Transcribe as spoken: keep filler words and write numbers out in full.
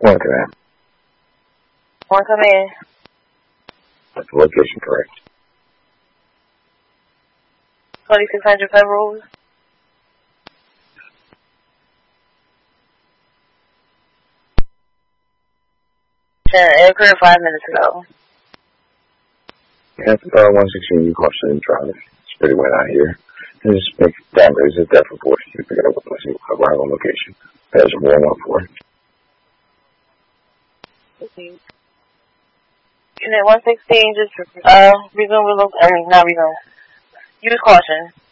One command. One command. That's the location correct. twenty-six hundred Federal. Air career five minutes ago. Yeah, uh, one sixteen, you caution in traffic. It's pretty wet out here. And just make downgrades as death report. You pick it up with us. Arrive on location. There's a one one four. Okay. Unit one sixteen, just, uh, resume, resume, I mean, not resume. Use caution.